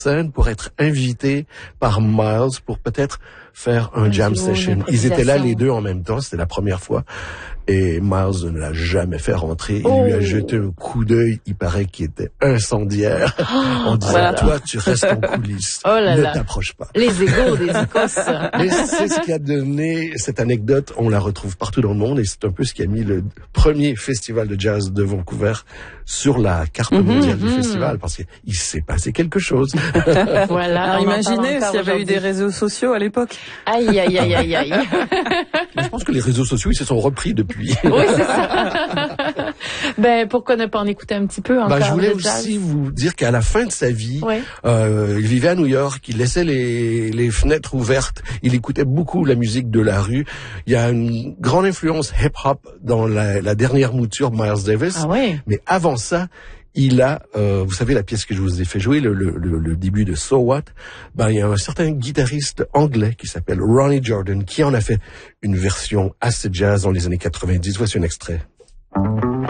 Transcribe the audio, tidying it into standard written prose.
scène pour être invité par Miles pour peut-être faire un jam session. Ils étaient là les deux en même temps, c'était la première fois. Et Miles ne l'a jamais fait rentrer. Il lui a jeté un coup d'œil, il paraît qu'il était incendiaire, en disant, toi, tu restes en coulisses. Ne t'approche pas. Les égos des icos. Mais c'est ce qui a donné cette anecdote, on la retrouve partout dans le monde, et c'est un peu ce qui a mis le premier festival de jazz de Vancouver sur la carte mondiale du festival, parce qu'il s'est passé quelque chose. Voilà. Alors imaginez s'il y avait eu des réseaux sociaux à l'époque. Aïe, aïe, aïe, aïe, aïe. Je pense que les réseaux sociaux, ils se sont repris depuis. Oui, c'est ça. Ben, pourquoi ne pas en écouter un petit peu encore? Je voulais aussi vous dire qu'à la fin de sa vie, il vivait à New York, il laissait les fenêtres ouvertes, il écoutait beaucoup la musique de la rue. Il y a une grande influence hip-hop dans la dernière mouture de Miles Davis. Ah ouais. Mais avant ça, il a, vous savez, la pièce que je vous ai fait jouer, le début de So What, il y a un certain guitariste anglais qui s'appelle Ronnie Jordan qui en a fait une version assez jazz dans les années 90. Voici un extrait.